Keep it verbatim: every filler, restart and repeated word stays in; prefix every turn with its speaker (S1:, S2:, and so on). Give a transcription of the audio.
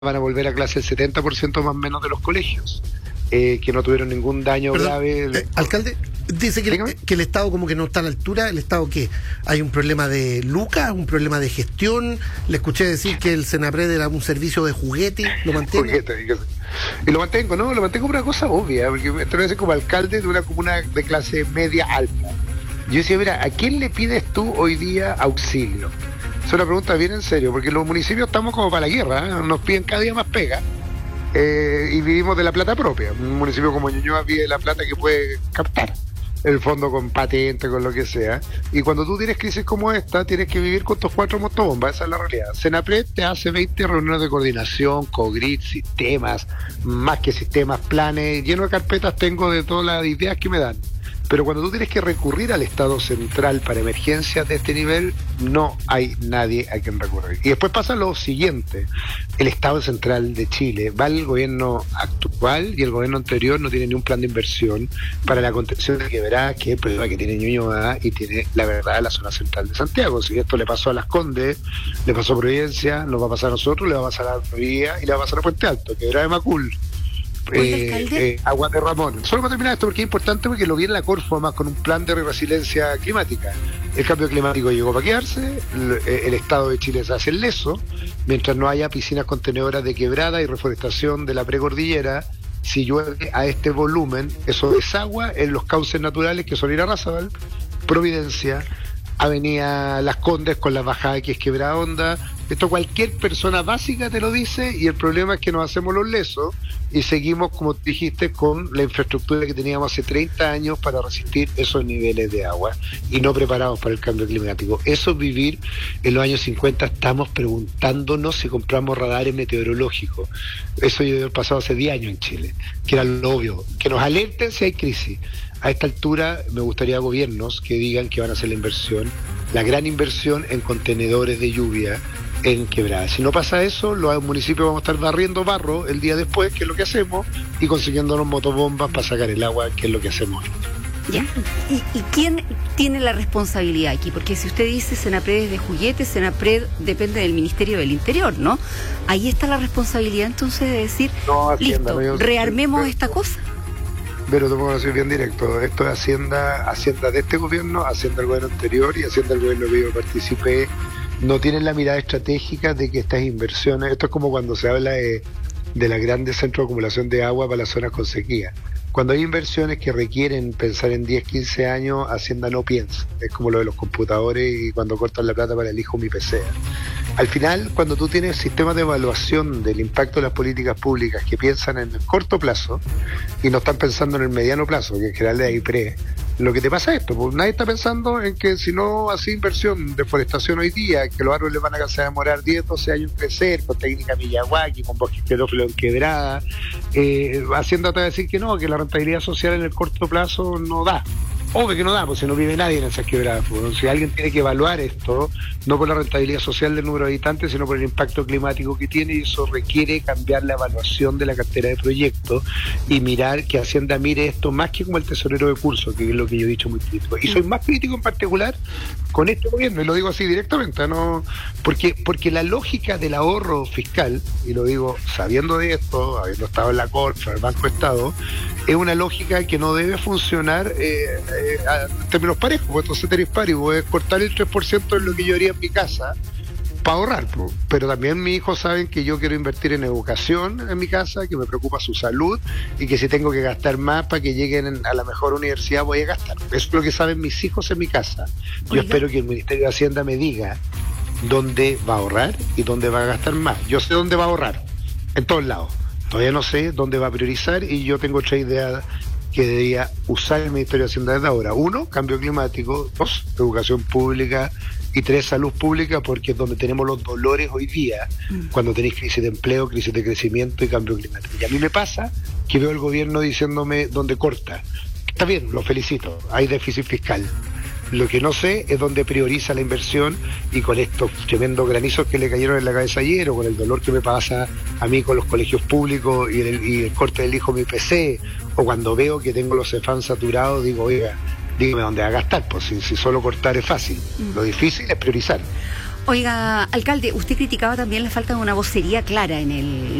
S1: van a volver a clase el setenta por ciento más o menos de los colegios, eh, que no tuvieron ningún daño
S2: Perdón,
S1: grave.
S2: Eh, alcalde, dice que el, que el Estado como que no está a la altura. ¿El Estado qué? ¿Hay un problema de lucas, un problema de gestión? Le escuché decir que el Senapred era un servicio de juguete. ¿Lo mantiene?
S1: Juguete, y lo mantengo, ¿no? Lo mantengo por una cosa obvia, porque me estoy como alcalde de una comuna de clase media alta. Yo decía, mira, ¿a quién le pides tú hoy día auxilio? Es una pregunta bien en serio, porque los municipios estamos como para la guerra, ¿eh? Nos piden cada día más pega, eh, y vivimos de la plata propia. Un municipio como Ñuñoa vive de la plata que puede captar el fondo con patente, con lo que sea. Y cuando tú tienes crisis como esta, tienes que vivir con tus cuatro motobombas, esa es la realidad. Senapred te hace veinte reuniones de coordinación, COGRID, sistemas, más que sistemas, planes, lleno de carpetas tengo de todas las ideas que me dan. Pero cuando tú tienes que recurrir al Estado central para emergencias de este nivel, no hay nadie a quien recurrir. Y después pasa lo siguiente: el Estado central de Chile va al gobierno actual y el gobierno anterior no tiene ni un plan de inversión para la contención de quebradas, que es el problema que tiene Ñuñoa y tiene la verdad la zona central de Santiago. Si esto le pasó a Las Condes, le pasó a Providencia, nos va a pasar a nosotros, le va a pasar a la Florida y le va a pasar a Puente Alto, Quebrada de Macul. Eh, eh, Agua de Ramón. Solo para terminar esto, porque es importante, porque lo vi en la Corfo además con un plan de resiliencia climática. El cambio climático llegó para quedarse, el, el Estado de Chile se hace el leso, mientras no haya piscinas contenedoras de quebrada y reforestación de la precordillera. Si llueve a este volumen, eso desagua en los cauces naturales que son Irarrázaval, Providencia, Avenida Las Condes con la bajada que es Quebrada Honda. Esto cualquier persona básica te lo dice, y el problema es que nos hacemos los lesos y seguimos, como dijiste, con la infraestructura que teníamos hace treinta años para resistir esos niveles de agua y no preparados para el cambio climático. Eso es vivir en los años cincuenta. Estamos preguntándonos si compramos radares meteorológicos. Eso yo he pasado hace diez años en Chile, que era lo obvio, que nos alerten si hay crisis. A esta altura me gustaría gobiernos que digan que van a hacer la inversión, la gran inversión en contenedores de lluvia en quebradas. Si no pasa eso, los municipios vamos a estar barriendo barro el día después, que es lo que hacemos, y consiguiéndonos motobombas para sacar el agua, que es lo que hacemos.
S3: ¿Ya? ¿Y, ¿Y quién tiene la responsabilidad aquí? Porque si usted dice Senapred es de juguete, Senapred depende del Ministerio del Interior, ¿no? Ahí está la responsabilidad entonces de decir,
S1: no, Hacienda,
S3: listo,
S1: no, yo,
S3: rearmemos
S1: yo,
S3: esta cosa.
S1: Pero te pongo a decir bien directo, esto es Hacienda, Hacienda de este gobierno, Hacienda del gobierno anterior y Hacienda del gobierno que yo participé. No tienen la mirada estratégica de que estas inversiones, esto es como cuando se habla de, de la grandes centros de acumulación de agua para las zonas con sequía. Cuando hay inversiones que requieren pensar en diez, quince años, Hacienda no piensa. Es como lo de los computadores y cuando cortan la plata para el hijo mi P C. Al final, cuando tú tienes sistemas de evaluación del impacto de las políticas públicas que piensan en el corto plazo y no están pensando en el mediano plazo, que en general es I P R E, lo que te pasa es esto, pues nadie está pensando en que si no hace inversión, deforestación hoy día, que los árboles van a a demorar diez, doce años en crecer, con técnica Miyawaki, con bosque esclerófilo en quebrada, eh, Hacienda te va a decir que no, que la rentabilidad social en el corto plazo no da. Obvio que no da, porque si no vive nadie en esas quebradas. Pues, si alguien tiene que evaluar esto, no por la rentabilidad social del número de habitantes, sino por el impacto climático que tiene, y eso requiere cambiar la evaluación de la cartera de proyectos y mirar que Hacienda mire esto más que como el tesorero de curso, que es lo que yo he dicho muy crítico. Y soy más crítico en particular con este gobierno, y lo digo así directamente, no porque porque la lógica del ahorro fiscal, y lo digo sabiendo de esto, habiendo estado en la Corfo, en el Banco Estado, es una lógica que no debe funcionar eh, eh, en términos parejos, porque entonces tenés paribus, es cortar el tres por ciento en lo que yo haría en mi casa para ahorrar, pues. Pero también mis hijos saben que yo quiero invertir en educación en mi casa, que me preocupa su salud, y que si tengo que gastar más para que lleguen a la mejor universidad voy a gastar. Eso es lo que saben mis hijos en mi casa. Yo Oiga. espero que el Ministerio de Hacienda me diga dónde va a ahorrar y dónde va a gastar más. Yo sé dónde va a ahorrar, en todos lados. Todavía no sé dónde va a priorizar, y yo tengo otra idea que debería usar el Ministerio de Hacienda desde ahora. Uno, cambio climático. Dos, educación pública. Y tres, salud pública, porque es donde tenemos los dolores hoy día, mm. cuando tenéis crisis de empleo, crisis de crecimiento y cambio climático. Y a mí me pasa que veo el gobierno diciéndome dónde corta. Está bien, lo felicito, hay déficit fiscal. Lo que no sé es dónde prioriza la inversión, y con estos tremendos granizos que le cayeron en la cabeza ayer, o con el dolor que me pasa a mí con los colegios públicos y el, y el corte del hijo mi P C, o cuando veo que tengo los CEFAM saturados, digo, oiga, dígame dónde va a gastar, pues si, si solo cortar es fácil, mm. lo difícil es priorizar.
S3: Oiga, alcalde, usted criticaba también la falta de una vocería clara en el